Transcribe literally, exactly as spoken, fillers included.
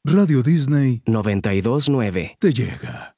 Radio Disney noventa y dos nueve. te llega.